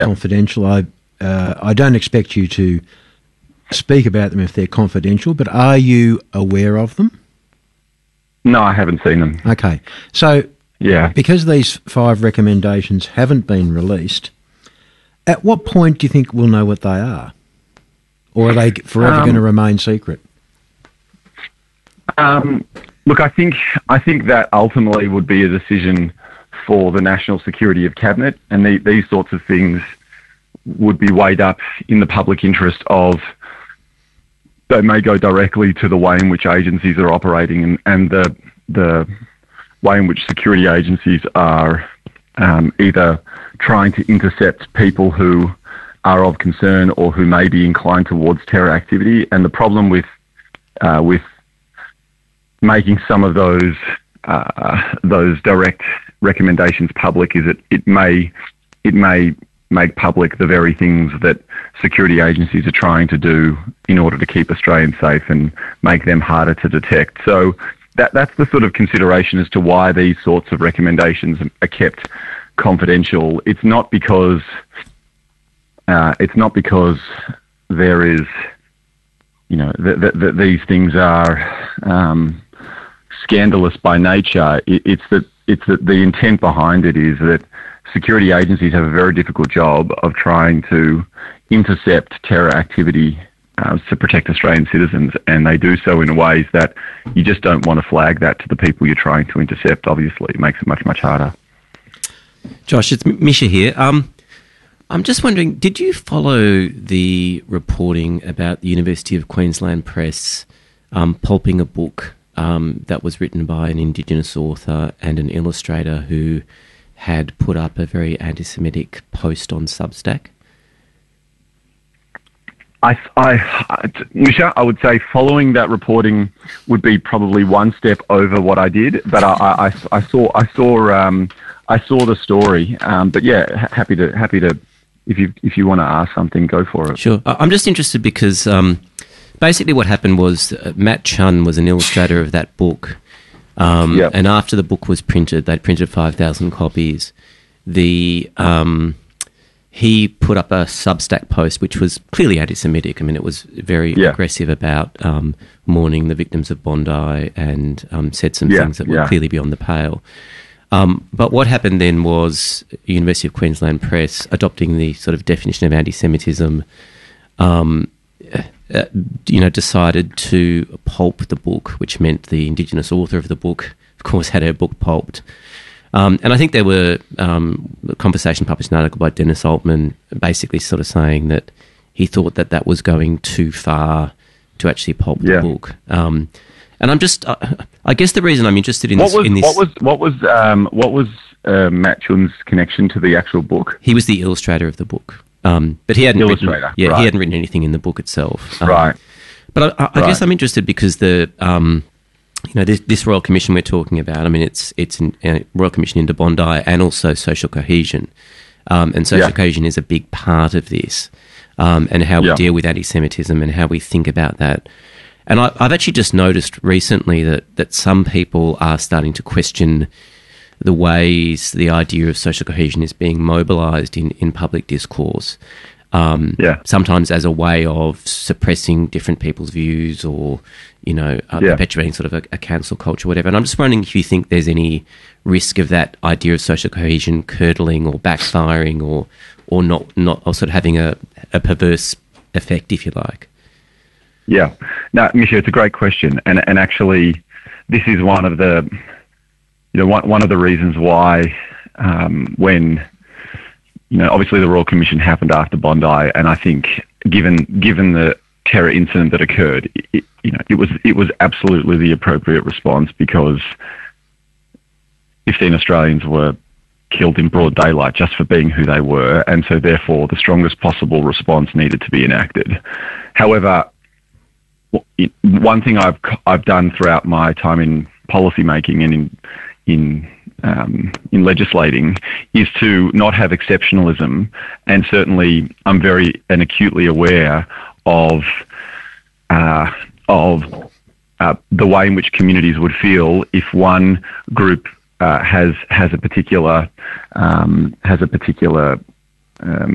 confidential. I don't expect you to speak about them if they're confidential, but are you aware of them? No, I haven't seen them. Okay. So, because these 5 recommendations haven't been released, at what point do you think we'll know what they are? Or are they forever going to remain secret? Look, I think that ultimately would be a decision for the national security of cabinet, and these sorts of things would be weighed up in the public interest of. They may go directly to the way in which agencies are operating and the way in which security agencies are either trying to intercept people who are of concern or who may be inclined towards terror activity. And the problem with making some of those direct recommendations public is that it may make public the very things that security agencies are trying to do in order to keep Australians safe and make them harder to detect. So that's the sort of consideration as to why these sorts of recommendations are kept confidential. It's not because there is, these things are scandalous by nature. It's that the intent behind it is that security agencies have a very difficult job of trying to intercept terror activity to protect Australian citizens, and they do so in ways that you just don't want to flag that to the people you're trying to intercept. Obviously, it makes it much, much harder. Josh, it's Misha here. I'm just wondering, did you follow the reporting about the University of Queensland Press pulping a book that was written by an Indigenous author and an illustrator who had put up a very anti-Semitic post on Substack? Misha, I would say following that reporting would be probably one step over what I did, but I saw the story. But yeah, happy to. If you want to ask something, go for it. Sure. I'm just interested because basically what happened was Matt Chun was an illustrator of that book. And after the book was printed, they'd printed 5,000 copies. He put up a Substack post which was clearly anti-Semitic. I mean, it was very aggressive about mourning the victims of Bondi and said some things that were clearly beyond the pale. But what happened then was University of Queensland Press, adopting the sort of definition of anti-Semitism, decided to pulp the book, which meant the Indigenous author of the book, of course, had her book pulped. And I think there were a Conversation published an article by Dennis Altman basically sort of saying that he thought that was going too far to actually pulp the book. And I'm just, I guess the reason I'm interested in this... What was Matt Chun's connection to the actual book? He was the illustrator of the book. But he hadn't written, he hadn't written anything in the book itself. Right. But I guess I'm interested because this Royal Commission we're talking about, I mean, it's a Royal Commission into Bondi and also social cohesion. And social cohesion is a big part of this, and how we deal with anti-Semitism and how we think about that. And I've actually just noticed recently that some people are starting to question the ways the idea of social cohesion is being mobilised in public discourse. Sometimes as a way of suppressing different people's views or, perpetuating sort of a cancel culture, whatever. And I'm just wondering if you think there's any risk of that idea of social cohesion curdling or backfiring or not or sort of having a perverse effect, if you like. Yeah. No, Misha, it's a great question. And actually, this is one of the, one of the reasons why when, obviously the Royal Commission happened after Bondi, and I think given the terror incident that occurred, it was absolutely the appropriate response, because 15 Australians were killed in broad daylight just for being who they were, and so therefore the strongest possible response needed to be enacted. However, one thing I've done throughout my time in policy making and in legislating is to not have exceptionalism, and certainly I'm very and acutely aware of the way in which communities would feel if one group has a particular